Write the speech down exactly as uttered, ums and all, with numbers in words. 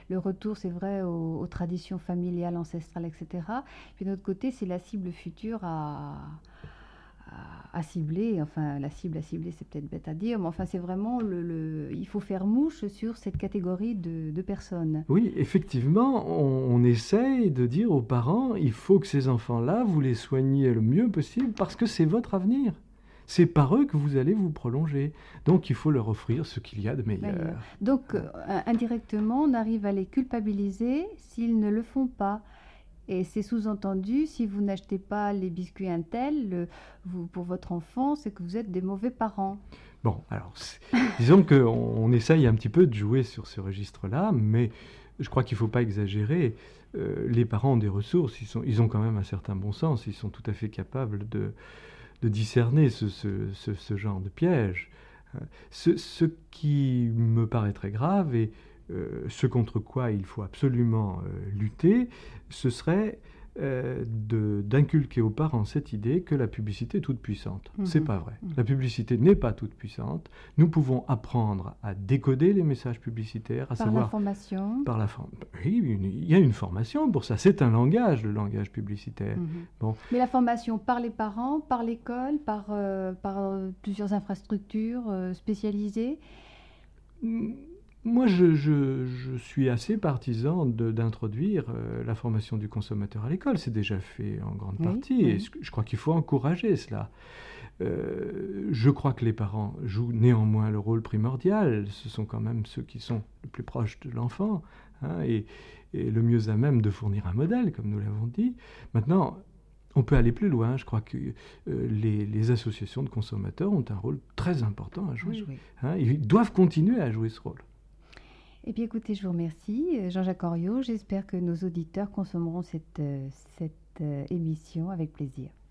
le retour, c'est vrai, aux, aux traditions familiales, ancestrales, et cetera. Puis d'un autre côté, c'est la cible future à, à, à cibler. Enfin, la cible à cibler, c'est peut-être bête à dire, mais enfin, c'est vraiment le, le- il faut faire mouche sur cette catégorie de, de personnes. Oui, effectivement, on, on essaye de dire aux parents, il faut que ces enfants-là, vous les soigniez le mieux possible parce que c'est votre avenir. C'est par eux que vous allez vous prolonger. Donc il faut leur offrir ce qu'il y a de Meilleur. meilleur. Donc, Hein. euh, indirectement, on arrive à les culpabiliser s'ils ne le font pas. Et c'est sous-entendu, si vous n'achetez pas les biscuits Intel, le- vous, pour votre enfant, c'est que vous êtes des mauvais parents. Bon, alors, c'est- disons qu'on on essaye un petit peu de jouer sur ce registre-là, mais je crois qu'il ne faut pas exagérer. Euh, les parents ont des ressources, ils, sont, ils ont quand même un certain bon sens, ils sont tout à fait capables de, de discerner ce, ce- ce- ce genre de piège. Euh, Ce, ce qui me paraît très grave et euh, ce contre quoi il faut absolument euh, lutter, ce serait euh, de- d'inculquer aux parents cette idée que la publicité est toute puissante. C'est Mhm. pas vrai. Mhm. La publicité n'est pas toute puissante. Nous pouvons apprendre à décoder les messages publicitaires, à Par savoir l'information. par la forme. Oui, une- il y a une formation pour ça. C'est un langage, le langage publicitaire. Mhm. Bon, Mais la formation par les parents, par l'école, par, euh, par euh, plusieurs infrastructures euh, spécialisées. moi, je, je- je suis assez partisan de- d'introduire euh, la formation du consommateur à l'école. C'est déjà fait en grande Oui, partie et oui. je, je crois qu'il faut encourager cela. Euh, je crois que les parents jouent néanmoins le rôle primordial. Ce sont quand même ceux qui sont le plus proches de l'enfant, hein, et, et le mieux à même de fournir un modèle, comme nous l'avons dit. Maintenant, on peut aller plus loin. Je crois que euh, les, les associations de consommateurs ont un rôle très important à À jouer. jouer. Hein. Ils doivent continuer à jouer ce rôle. Eh bien, écoutez, je vous remercie, euh, Jean-Jacques Henriot. J'espère que nos auditeurs consommeront cette, euh, cette euh, émission avec plaisir.